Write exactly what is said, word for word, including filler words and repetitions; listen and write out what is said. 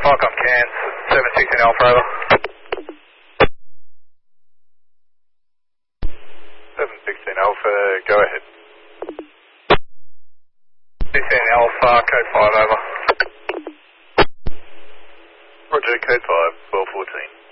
Falcon Cairns, seven sixteen Alpha, over. seven sixteen Alpha, go ahead. sixteen Alpha, code five, over. Roger, code five, twelve fourteen.